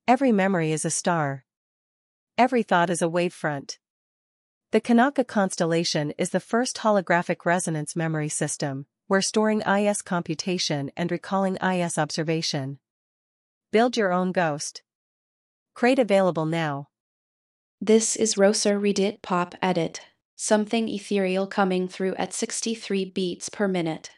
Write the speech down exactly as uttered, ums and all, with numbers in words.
Every memory is a star. Every thought is a wavefront. The Kanaka constellation is the first holographic resonance memory system, where storing I S computation and recalling I S observation. Build your own ghost. Crate available now. This is Roser Redit Pop Edit. Something ethereal coming through at sixty-three beats per minute.